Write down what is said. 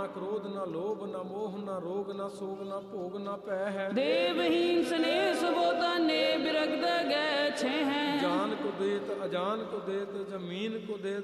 ना क्रोध ना लोभ ना मोह ना रोग ना शोक ना भोग ना पै है। देवहीन स्नेह सबोताने बिरगद गए छे हैं। जान को देत अजान को देत जमीन को देत